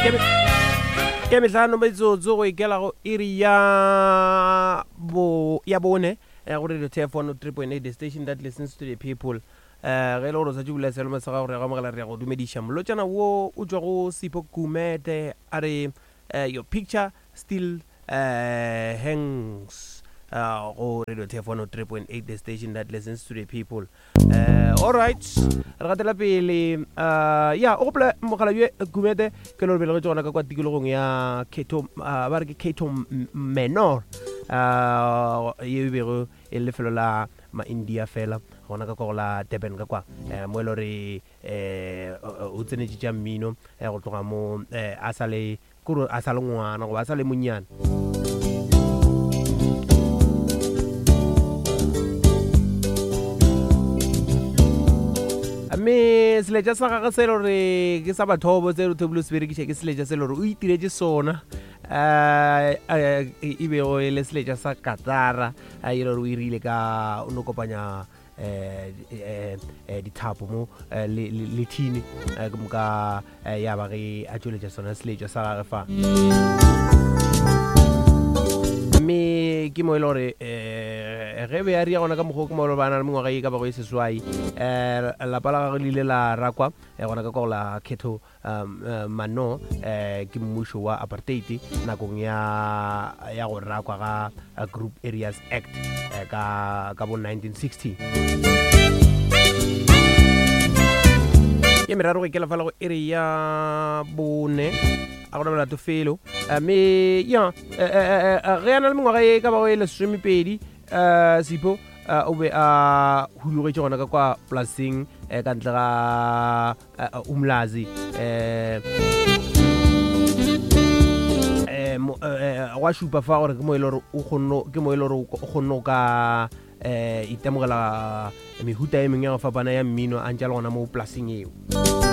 ke metlhano metsotso go ikela go iri ya bone go radio telephone 3.8 the station that listens to the people ge le gore sa tšubula selo matsaga gore ga mogala re go dumediša molotšana wo o tswa go Sipho Gumede a re your picture still hangs go radio telephone 3.8 the station that listens to the people. All right, re gatela pele o gopola mogala yo Gumede ke lo bele go tsona ka kwa tikologong ya Keto ba re ke Keto Menor ye bego e lefelo la ma India fela gona ka go la Durban ka kwa mo le re o tsenetse tša mmino go tloga mo a sale ngwana go ba sale monyana. Me seleja sa gagwe se lo re ke sa bathobo tse re thobolo se berekiša ke seleja se lo re o itiretse sona e bego e le seleja sa katara e lo re o irile ka o no kopanya dithapo mo le thini ka ya ba ge a tšweletša sona seleja sa gagwe fa me ke mo e le gore ge be a ria gona ka mokgwa ke mo le bana le mengwaga e ka bago e seswai lapa la gagwe le ile la rakwa gona ka go la Keto Mano ke mmušo wa apartheid nakong ya go rakwa ga Group Areas Act ka bo 1960 ye meraro go ikela fela go ere ya bone a gona bela tofelo me ya ge ana le mengwaga e ka bago e lesomepedi Sipho o be a hulugetše gona ka kwa polasing ka ntle ga Umlazi wa šupa fa gore ke mo e le gore o kgonne ka itemogela mehuta e mengwe ya go fapana ya mmino a ntša le gona mo polasing eo.